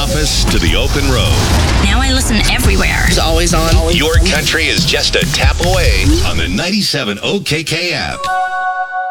office to the open road. Now I listen everywhere. It's always on. Your country is just a tap away on the 97 OKK app.